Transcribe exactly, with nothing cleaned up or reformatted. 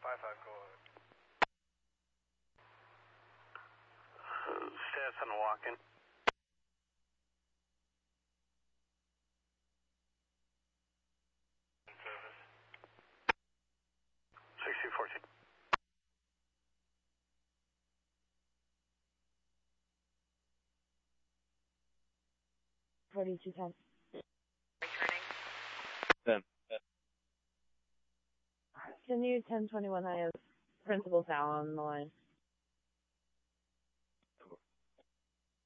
five five, go ahead. Uh, status on the walk-in. Service. sixty fourteen. forty-two ten. Returning. ten. Can you ten twenty-one I have Principal Sal on the line?